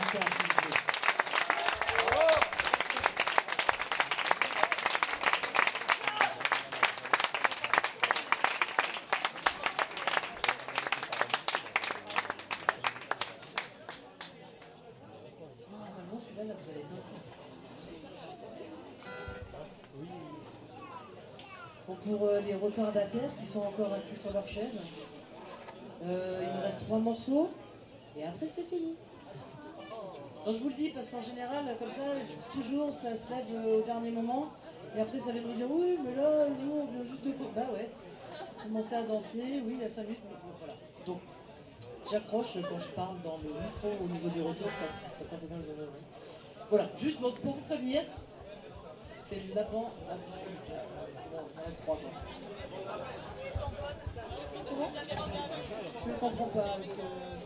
guitare, s'il vous plaît. Normalement, celui-là, là, vous allez danser. Bon, pour les retardataires qui sont encore assis sur leur chaise, il nous reste 3 morceaux et après c'est fini. Donc je vous le dis parce qu'en général, comme ça, toujours ça se lève au dernier moment et après ça vient nous dire oui, mais là, nous on vient juste de. Bah ouais, commencer à danser, oui, il y a 5 minutes, voilà. Donc j'accroche quand je parle dans le micro au niveau du retour, ça prend bien le. Voilà, juste pour vous prévenir, c'est l'avant. On reste 3 temps. Comment ? Je ne comprends pas, monsieur.